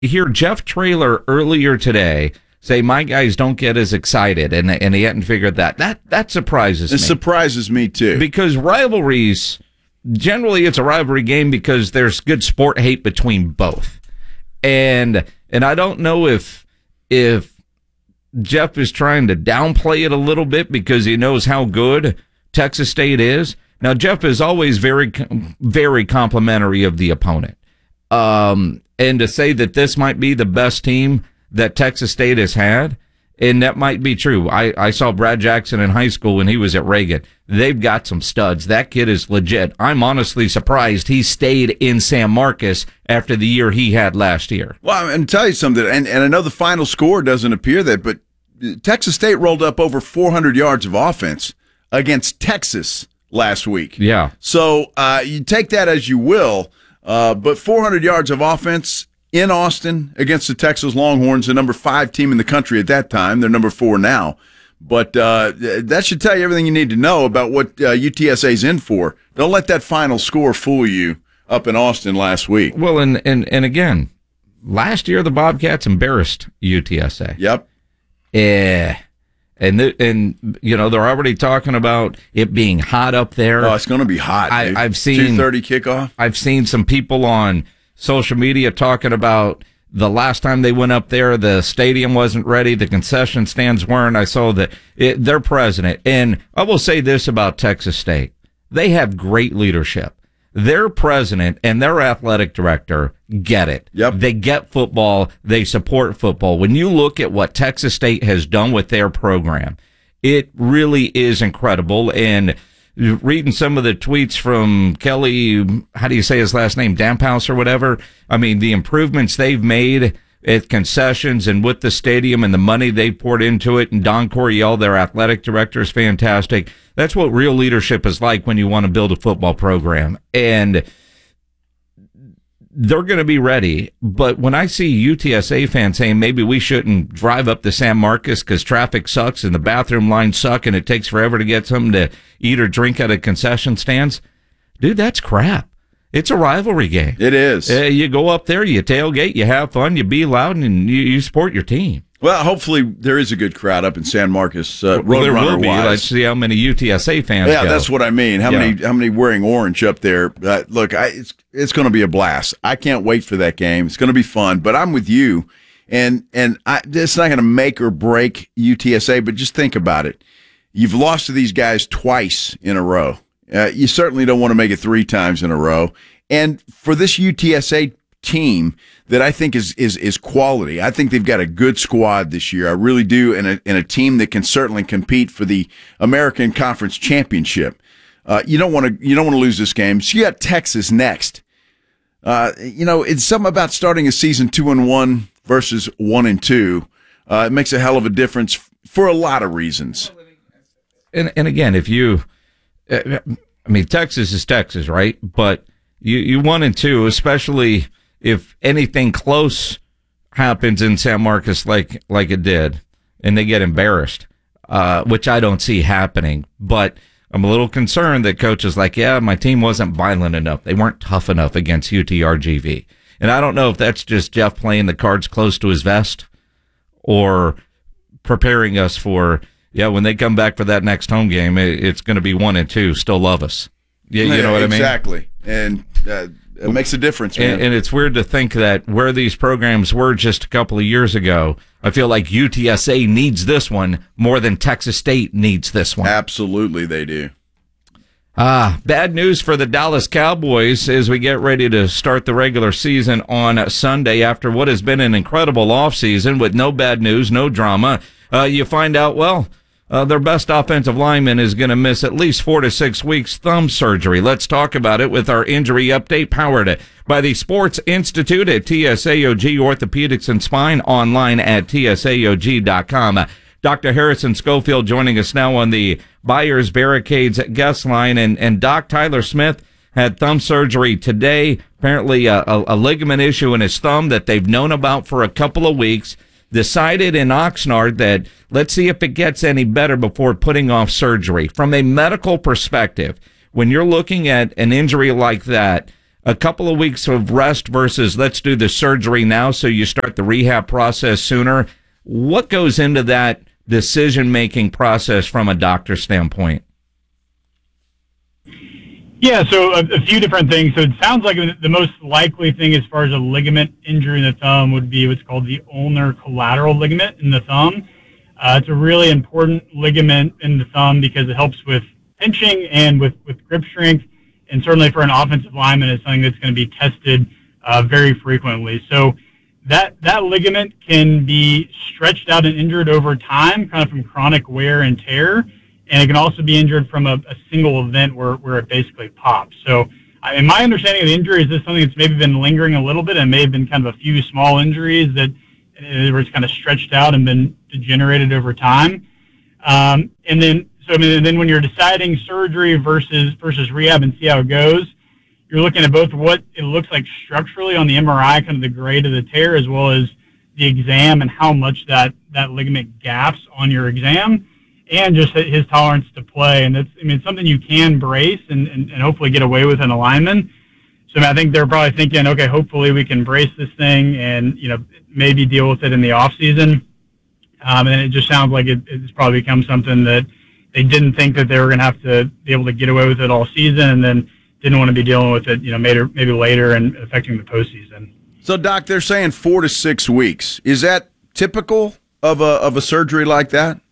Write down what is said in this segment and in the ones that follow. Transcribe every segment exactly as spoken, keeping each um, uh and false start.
You hear Jeff Traylor earlier today say, my guys don't get as excited, and and he hadn't figured that. That that surprises it me. It surprises me, too. Because rivalries, generally it's a rivalry game because there's good sport hate between both. And and I don't know if if Jeff is trying to downplay it a little bit because he knows how good Texas State is. Now, Jeff is always very, very complimentary of the opponent. Um, and to say that this might be the best team that Texas State has had, and that might be true. I, I saw Brad Jackson in high school when he was at Reagan. They've got some studs. That kid is legit. I'm honestly surprised he stayed in San Marcos after the year he had last year. Well, I'm going to tell you something, and, and I know the final score doesn't appear that, but Texas State rolled up over four hundred yards of offense against Texas last week. Yeah. So uh, you take that as you will, uh, but four hundred yards of offense in Austin against the Texas Longhorns, the number five team in the country at that time. They're number four now. But uh, that should tell you everything you need to know about what uh, U T S A's in for. Don't let that final score fool you up in Austin last week. Well, and, and, and again, last year the Bobcats embarrassed U T S A. Yep. Yeah. And, the, and you know, they're already talking about it being hot up there. Oh, it's going to be hot, I, dude. I've seen two thirty kickoff. I've seen some people on social media talking about the last time they went up there, the stadium wasn't ready, the concession stands weren't. I saw that it, their president, and I will say this about Texas State. They have great leadership. Their president and their athletic director get it. Yep. They get football. They support football. When you look at what Texas State has done with their program, it really is incredible. And reading some of the tweets from Kelly, how do you say his last name, Damphouse or whatever? I mean, the improvements they've made at concessions and with the stadium and the money they poured into it, and Don Coryell, their athletic director, is fantastic. That's what real leadership is like when you want to build a football program. And they're going to be ready. But when I see U T S A fans saying maybe we shouldn't drive up to San Marcos because traffic sucks and the bathroom lines suck and it takes forever to get something to eat or drink at a concession stands, dude, that's crap. It's a rivalry game. It is. Uh, you go up there, you tailgate, you have fun, you be loud, and you, you support your team. Well, hopefully there is a good crowd up in San Marcos. Uh, well, there will be. wise. Let's see how many U T S A fans Yeah, go. that's what I mean. How Yeah. many? How many wearing orange up there? Uh, look, I, it's it's going to be a blast. I can't wait for that game. It's going to be fun. But I'm with you, and and I, it's not going to make or break U T S A. But just think about it. You've lost to these guys twice in a row. Uh, you certainly don't want to make it three times in a row. And for this U T S A team that I think is is is quality, I think they've got a good squad this year. I really do, and a, and a team that can certainly compete for the American Conference Championship. Uh, you don't want to you don't want to lose this game. So you got Texas next. Uh, you know, it's something about starting a season two and one versus one and two. Uh, it makes a hell of a difference for a lot of reasons. And and again, if you, I mean, Texas is Texas, right? But you you one and two, especially if anything close happens in San Marcos like like it did, and they get embarrassed, uh, which I don't see happening. But I'm a little concerned that coach is like, yeah, my team wasn't violent enough. They weren't tough enough against U T R G V. And I don't know if that's just Jeff playing the cards close to his vest or preparing us for, yeah, when they come back for that next home game, it, it's going to be one and two. Still love us. Yeah, you know what I mean? Exactly. And uh, it makes a difference, man. And, and it's weird to think that where these programs were just a couple of years ago, I feel like U T S A needs this one more than Texas State needs this one. Absolutely, they do. Ah, bad news for the Dallas Cowboys as we get ready to start the regular season on Sunday after what has been an incredible offseason with no bad news, no drama. Uh, you find out, well, Uh, their best offensive lineman is going to miss at least four to six weeks thumb surgery. Let's talk about it with our injury update powered by the Sports Institute at T S A O G Orthopedics and Spine, online at T S A O G dot com. Uh, Doctor Harrison Schofield joining us now on the Buyers Barricades guest line. And, and Doc Tyler Smith had thumb surgery today, apparently a, a, a ligament issue in his thumb that they've known about for a couple of weeks. Decided in Oxnard that let's see if it gets any better before putting off surgery. From a medical perspective, when you're looking at an injury like that, a couple of weeks of rest versus let's do the surgery now so you start the rehab process sooner. What goes into that decision-making process from a doctor standpoint? Yeah, so a, a few different things. So it sounds like the most likely thing as far as a ligament injury in the thumb would be what's called the ulnar collateral ligament in the thumb. Uh, it's a really important ligament in the thumb because it helps with pinching and with, with grip strength. And certainly for an offensive lineman, it's something that's going to be tested uh, very frequently. So that that ligament can be stretched out and injured over time, kind of from chronic wear and tear. And it can also be injured from a, a single event where, where it basically pops. So I, in my understanding of the injury is this something that's maybe been lingering a little bit and may have been kind of a few small injuries that uh, where it's kind of stretched out and been degenerated over time. Um, and then So I mean, and then when you're deciding surgery versus versus rehab and see how it goes, you're looking at both what it looks like structurally on the M R I, kind of the grade of the tear, as well as the exam and how much that, that ligament gaps on your exam, and just his tolerance to play. And that's, I mean, it's something you can brace and, and, and hopefully get away with in a lineman. So I, mean, I think they're probably thinking, okay, hopefully we can brace this thing and, you know, maybe deal with it in the off season. Um, and it just sounds like it, it's probably become something that they didn't think that they were going to have to be able to get away with it all season, and then didn't want to be dealing with it, you know, maybe, maybe later and affecting the postseason. So, Doc, they're saying four to six weeks. Is that typical of a of a surgery like that?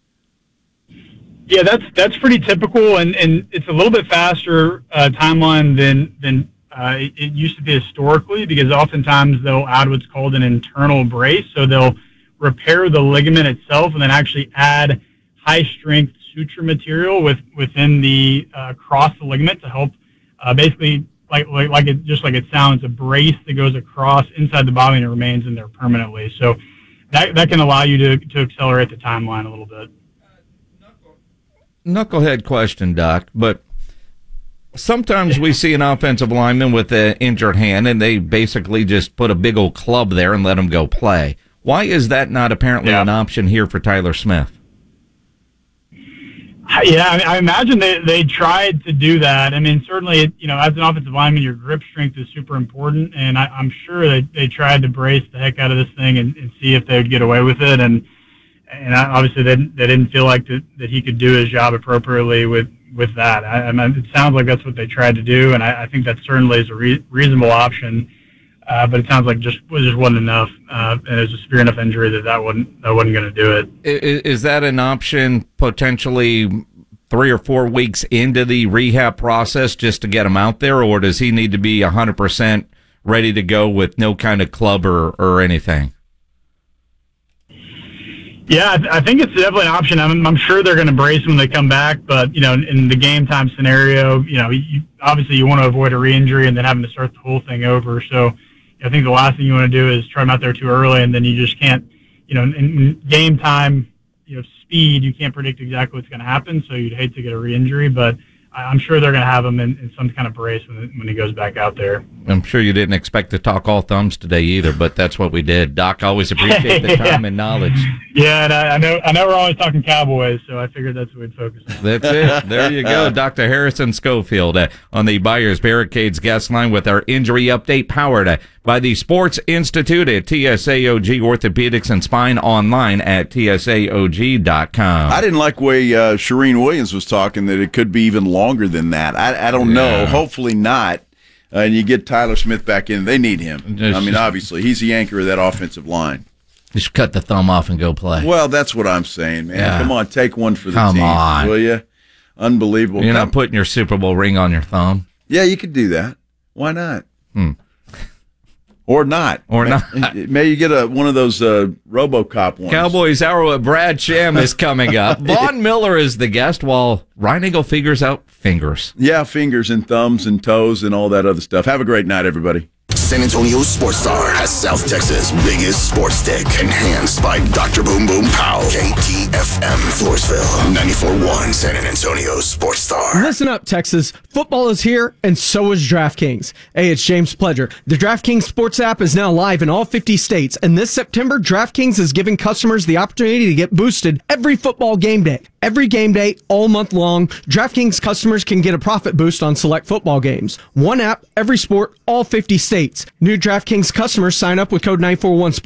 Yeah, that's that's pretty typical, and, and it's a little bit faster uh, timeline than than uh, it, it used to be historically, because oftentimes they'll add what's called an internal brace, so they'll repair the ligament itself and then actually add high-strength suture material with within the uh, across the ligament to help uh, basically like, like like it just like it sounds, a brace that goes across inside the body and it remains in there permanently. So that that can allow you to to accelerate the timeline a little bit. Knucklehead question, Doc, but sometimes we see an offensive lineman with an injured hand and they basically just put a big old club there and let him go play. Why is that not apparently yeah. an option here for Tyler Smith? Yeah, I, mean, I imagine they, they tried to do that. I mean, certainly, you know, as an offensive lineman, your grip strength is super important, and I, I'm sure they, they tried to brace the heck out of this thing and, and see if they would get away with it. And and obviously, they didn't, they didn't feel like that, that he could do his job appropriately with, with that. I, I mean, it sounds like that's what they tried to do, and I, I think that certainly is a re- reasonable option. Uh, but it sounds like just was just wasn't enough, uh, and it was a severe enough injury that that wasn't that wasn't going to do it. Is, is that an option potentially three or four weeks into the rehab process just to get him out there, or does he need to be one hundred percent ready to go with no kind of club or, or anything? Yeah, I, th- I think it's definitely an option. I'm, I'm sure they're going to brace him when they come back, but you know, in, in the game time scenario, you know, you, obviously you want to avoid a re-injury and then having to start the whole thing over. So I think the last thing you want to do is try him out there too early, and then you just can't, you know, in, in game time, you know, speed, you can't predict exactly what's going to happen. So you'd hate to get a re-injury, but I'm sure they're going to have him in, in some kind of brace when, when he goes back out there. I'm sure you didn't expect to talk all thumbs today either, but that's what we did. Doc, always appreciate the time yeah. and knowledge. Yeah, and I, I know I know we're always talking Cowboys, so I figured that's what we'd focus on. That's it. There you go. Doctor Harrison Schofield uh, on the Buyers Barricades guest line with our injury update, powered uh, by the Sports Institute at T S A O G Orthopedics and Spine, online at T S A O G dot com. I didn't like the way uh, Shereen Williams was talking, that it could be even longer than that. I, I don't yeah. know. Hopefully not. Uh, and you get Tyler Smith back in. They need him. I mean, obviously, he's the anchor of that offensive line. Just cut the thumb off and go play. Well, that's what I'm saying, man. Yeah. Come on, take one for the Come team, on. will you? Unbelievable. You're Come. not putting your Super Bowl ring on your thumb? Yeah, you could do that. Why not? Hmm. Or not. Or may, not. May you get a one of those uh, RoboCop ones. Cowboys Hour with Brad Sham is coming up. Vaughn Miller is the guest while Ryan Eagle figures out fingers. Yeah, fingers and thumbs and toes and all that other stuff. Have a great night, everybody. San Antonio Sports Star has South Texas' biggest sports stick. Enhanced by Doctor Boom Boom Pow. K T F M Floresville. ninety-four point one San Antonio Sports Star. Listen up, Texas. Football is here, and so is DraftKings. Hey, it's James Pledger. The DraftKings Sports app is now live in all fifty states, and this September, DraftKings is giving customers the opportunity to get boosted every football game day. Every game day, all month long, DraftKings customers can get a profit boost on select football games. One app, every sport, all fifty states. New DraftKings customers sign up with code nine four one